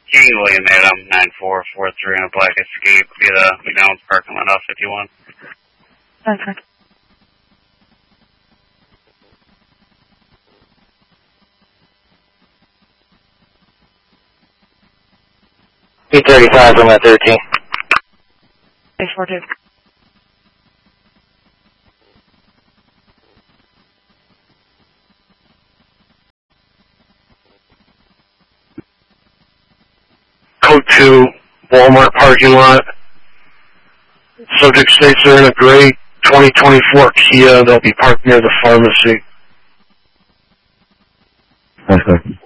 King William Adam 9443 in a black Escape via the McDonald's parking lot off 51. Okay. P35 from that 13. 642. Code 2, Walmart parking lot. Subject states they're in a gray 2024 Kia. They'll be parked near the pharmacy. Okay.